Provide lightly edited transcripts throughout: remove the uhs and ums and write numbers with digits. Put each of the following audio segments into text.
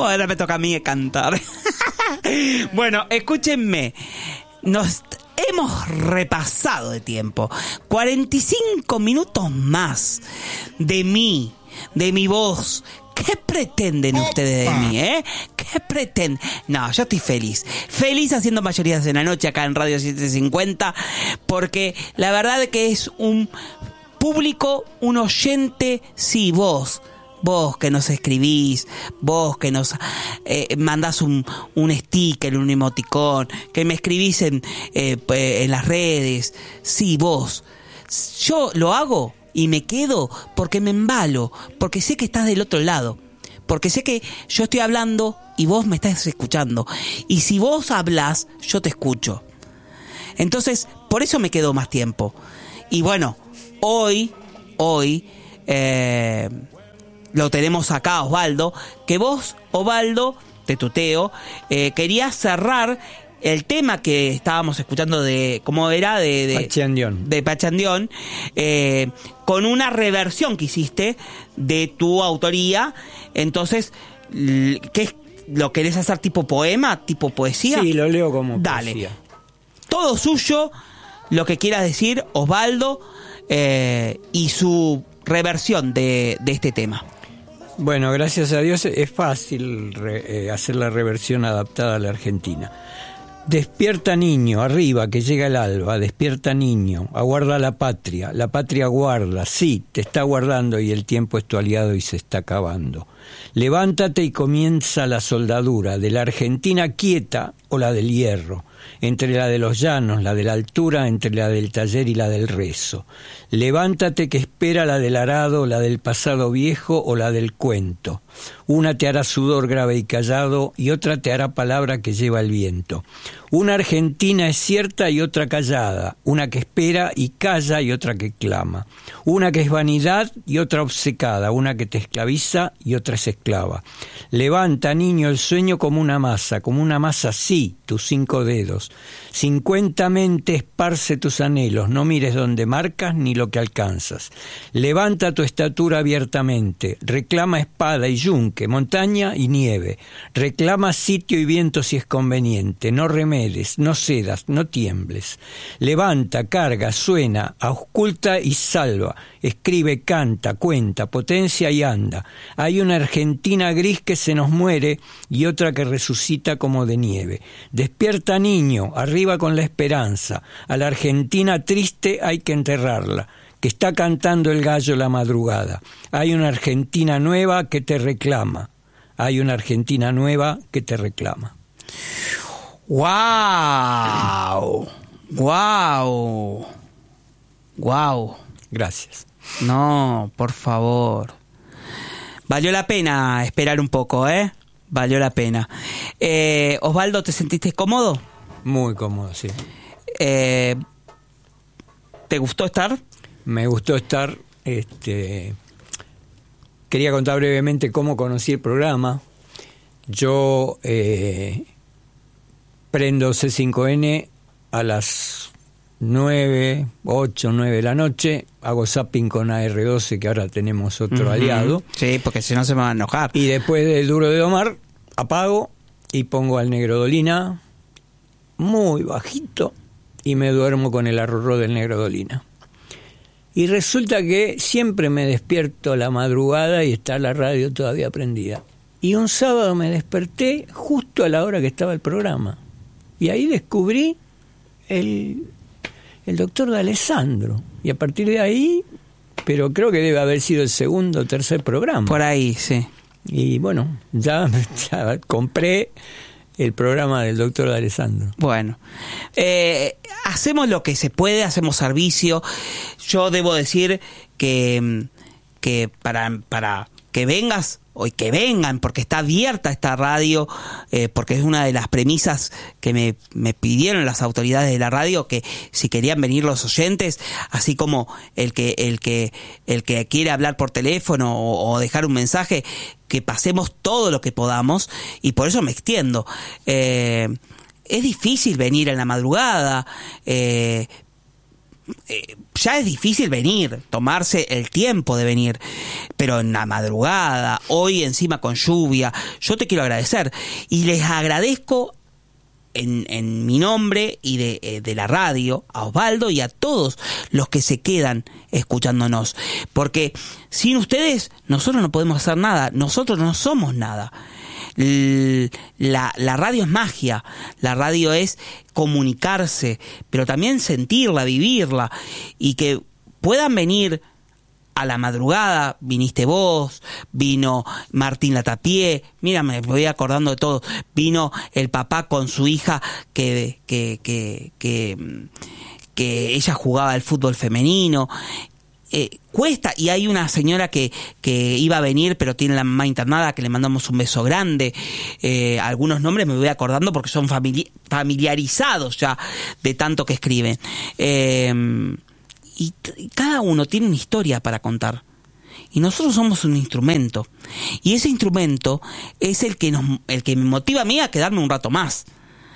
Ahora me toca a mí cantar. Bueno, escúchenme. Nos hemos repasado de tiempo. 45 minutos más de mí, de mi voz. ¿Qué pretenden ustedes de mí, ¿Qué pretenden? No, yo estoy feliz. Feliz haciendo Mayorías en la Noche acá en Radio 750, porque la verdad es que es un público, un oyente, sí, vos que nos escribís, vos que nos mandás un sticker, un emoticón, que me escribís en las redes, sí, vos. Yo lo hago y me quedo porque me embalo, porque sé que estás del otro lado, porque sé que yo estoy hablando y vos me estás escuchando, y si vos hablás, yo te escucho. Entonces, por eso me quedo más tiempo. Y bueno, hoy lo tenemos acá, Osvaldo, que vos, Osvaldo, te tuteo, querías cerrar el tema que estábamos escuchando de, ¿cómo era? De Pachandión, con una reversión que hiciste de tu autoría. Entonces, ¿lo querés hacer tipo poema, tipo poesía? Sí, lo leo como Dale. poesía. Todo suyo, lo que quieras decir, Osvaldo, y su reversión de este tema. Bueno, gracias a Dios es fácil hacer la reversión adaptada a la Argentina. Despierta niño, arriba que llega el alba, despierta niño, aguarda la patria guarda, sí, te está guardando y el tiempo es tu aliado y se está acabando. Levántate y comienza la soldadura de la Argentina quieta o la del hierro, entre la de los llanos, la de la altura, entre la del taller y la del rezo. Levántate que espera la del arado, la del pasado viejo o la del cuento. Una te hará sudor grave y callado y otra te hará palabra que lleva el viento. Una Argentina es cierta y otra callada, una que espera y calla y otra que clama. Una que es vanidad y otra obcecada, una que te esclaviza y otra es esclava. Levanta, niño, el sueño como una masa sí, tus 5 dedos. 50mente esparce tus anhelos, no mires donde marcas ni lo que alcanzas. Levanta tu estatura abiertamente, reclama espada y yunque, montaña y nieve. Reclama sitio y viento si es conveniente, no remedes, no cedas, no tiembles. Levanta, carga, suena, ausculta y salva. Escribe, canta, cuenta, potencia y anda. Hay una Argentina gris que se nos muere y otra que resucita como de nieve. Despierta, niño, arriba con la esperanza. A la Argentina triste hay que enterrarla, que está cantando el gallo la madrugada. Hay una Argentina nueva que te reclama. Hay una Argentina nueva que te reclama. ¡Guau! ¡Guau! ¡Guau! Gracias. No, por favor. Valió la pena esperar un poco, Valió la pena. Osvaldo, ¿te sentiste cómodo? Muy cómodo, sí. ¿Te gustó estar? Me gustó estar. Quería contar brevemente cómo conocí el programa. Yo prendo C5N a las 8, 9 de la noche, hago zapping con AR12, que ahora tenemos otro aliado. Sí, porque si no se me va a enojar. Y después del Duro de Domar, apago y pongo al Negro Dolina muy bajito y me duermo con el arrorró del Negro Dolina. Y resulta que siempre me despierto a la madrugada y está la radio todavía prendida. Y un sábado me desperté justo a la hora que estaba el programa. Y ahí descubrí el doctor D'Alessandro. Y a partir de ahí, pero creo que debe haber sido el segundo o tercer programa. Por ahí, sí. Y bueno, ya compré el programa del doctor D'Alessandro. Bueno, hacemos lo que se puede, hacemos servicio. Yo debo decir que para que vengas, o que vengan, porque está abierta esta radio, porque es una de las premisas que me pidieron las autoridades de la radio, que si querían venir los oyentes, así como el que quiere hablar por teléfono o dejar un mensaje, que pasemos todo lo que podamos, y por eso me extiendo. Es difícil venir en la madrugada, ya es difícil venir, tomarse el tiempo de venir, pero en la madrugada, hoy encima con lluvia, yo te quiero agradecer y les agradezco en mi nombre y de la radio, a Osvaldo y a todos los que se quedan escuchándonos, porque sin ustedes nosotros no podemos hacer nada, nosotros no somos nada. La radio es magia, la radio es comunicarse, pero también sentirla, vivirla, y que puedan venir a la madrugada. Viniste vos, vino Martín Latapié, mira, me voy acordando de todo, vino el papá con su hija que ella jugaba al fútbol femenino. Cuesta, y hay una señora que iba a venir pero tiene la mamá internada, que le mandamos un beso grande. Algunos nombres me voy acordando porque son familiarizados ya de tanto que escriben. Y cada uno tiene una historia para contar, y nosotros somos un instrumento, y ese instrumento es el que me motiva a mí a quedarme un rato más.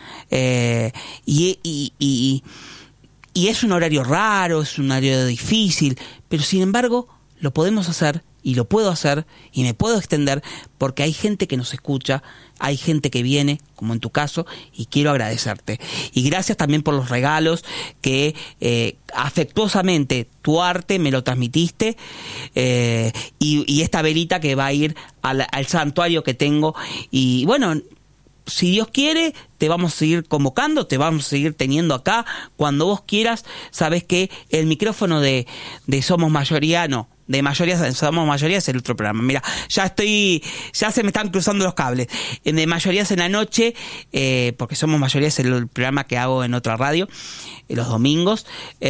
Y es un horario raro, es un horario difícil, pero sin embargo lo podemos hacer, y lo puedo hacer, y me puedo extender, porque hay gente que nos escucha, hay gente que viene, como en tu caso, y quiero agradecerte. Y gracias también por los regalos que afectuosamente tu arte me lo transmitiste, y esta velita que va a ir al santuario que tengo. Y bueno, si Dios quiere, te vamos a seguir convocando, te vamos a seguir teniendo acá cuando vos quieras. Sabes que el micrófono de Somos Mayoría, no, de Mayoría, Somos Mayoría es el otro programa. Mira, ya se me están cruzando los cables. De Mayorías en la Noche, porque Somos Mayoría es el programa que hago en otra radio, los domingos.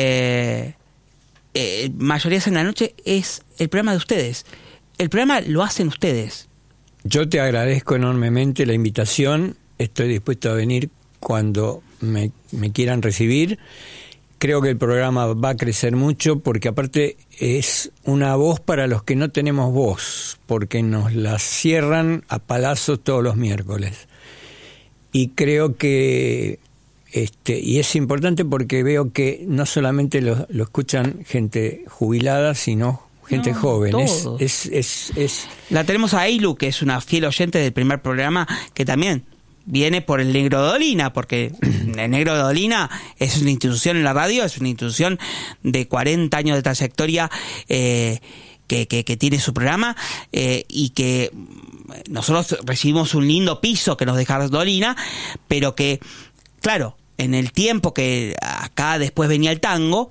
Mayorías en la Noche es el programa de ustedes. El programa lo hacen ustedes. Yo te agradezco enormemente la invitación, estoy dispuesto a venir cuando me quieran recibir. Creo que el programa va a crecer mucho, porque aparte es una voz para los que no tenemos voz, porque nos la cierran a palazos todos los miércoles. Y creo que y es importante porque veo que no solamente lo escuchan gente jubilada, sino gente joven. La tenemos a Eilu, que es una fiel oyente del primer programa, que también viene por el Negro de Dolina, porque el Negro de Dolina es una institución en la radio, es una institución de 40 años de trayectoria, que tiene su programa, y que nosotros recibimos un lindo piso que nos deja Dolina, pero que, claro, en el tiempo que acá después venía el tango,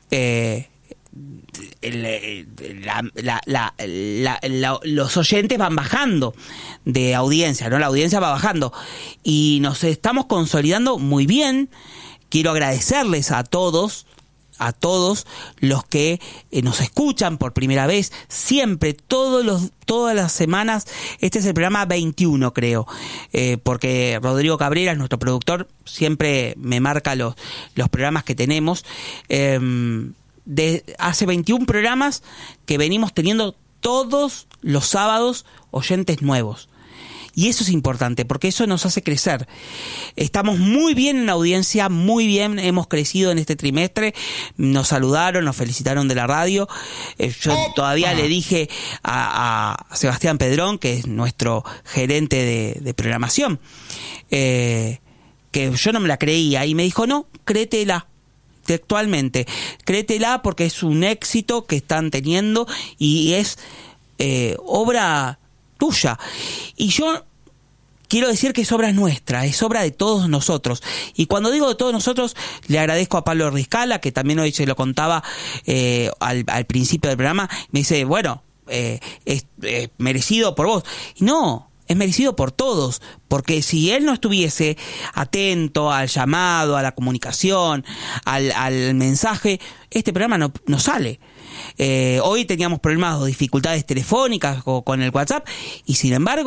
los oyentes van bajando de audiencia, ¿no? La audiencia va bajando y nos estamos consolidando muy bien. Quiero agradecerles a todos los que nos escuchan por primera vez, siempre, todas las semanas. Este es el programa 21, creo, porque Rodrigo Cabrera, nuestro productor, siempre me marca los programas que tenemos. Hace 21 programas que venimos teniendo todos los sábados oyentes nuevos. Y eso es importante, porque eso nos hace crecer. Estamos muy bien en la audiencia, muy bien, hemos crecido en este trimestre. Nos saludaron, nos felicitaron de la radio. Yo todavía le dije a Sebastián Pedrón, que es nuestro gerente de programación, que yo no me la creía, y me dijo, no, créetela. Textualmente, créetela, porque es un éxito que están teniendo y es obra tuya. Y yo quiero decir que es obra nuestra, es obra de todos nosotros. Y cuando digo de todos nosotros, le agradezco a Pablo Rizcala, que también hoy se lo contaba al principio del programa. Me dice, bueno, es merecido por vos. Y no, es merecido por todos, porque si él no estuviese atento al llamado, a la comunicación, al mensaje, este programa no sale. Hoy teníamos problemas o dificultades telefónicas con el WhatsApp, y sin embargo,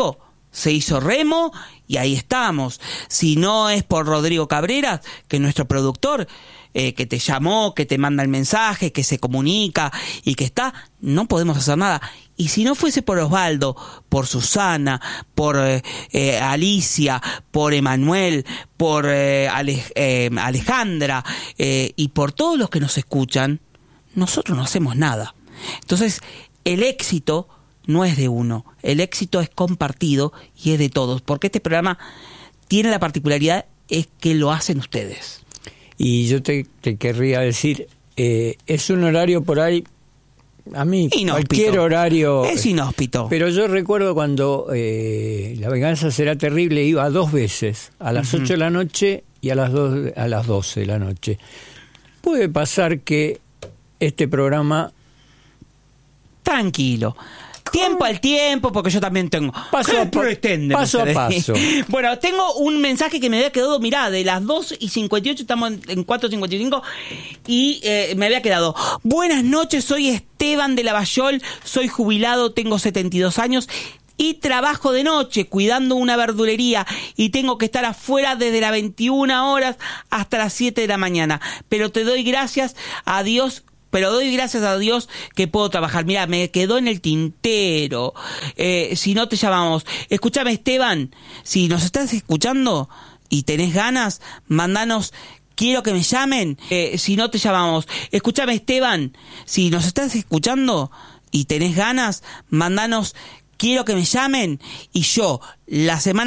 se hizo remo y ahí estamos. Si no es por Rodrigo Cabrera, que es nuestro productor, que te llamó, que te manda el mensaje, que se comunica y que está, no podemos hacer nada. Y si no fuese por Osvaldo, por Susana, por Alicia, por Emanuel, por Alejandra y por todos los que nos escuchan, nosotros no hacemos nada. Entonces, el éxito no es de uno, el éxito es compartido y es de todos, porque este programa tiene la particularidad es que lo hacen ustedes. Y yo te querría decir, es un horario por ahí, a mí inhóspito. Cualquier horario es inhóspito. Pero yo recuerdo cuando La venganza será terrible, iba 2 veces, a las 8 de la noche y a las 12 de la noche. Puede pasar que este programa... Tranquilo. Tiempo al tiempo, porque yo también tengo... Paso a paso. Bueno, tengo un mensaje que me había quedado, mirá, de las 2:58, estamos en 4:55, y me había quedado. Buenas noches, soy Esteban de Lavallol, soy jubilado, tengo 72 años y trabajo de noche cuidando una verdulería y tengo que estar afuera desde las 21 horas hasta las 7 de la mañana. Pero doy gracias a Dios que puedo trabajar. Mira, me quedó en el tintero. Si no te llamamos. Escúchame, Esteban, si nos estás escuchando y tenés ganas, mandanos... Quiero que me llamen, si no te llamamos. Escúchame, Esteban, si nos estás escuchando y tenés ganas, mandanos... Quiero que me llamen y yo la semana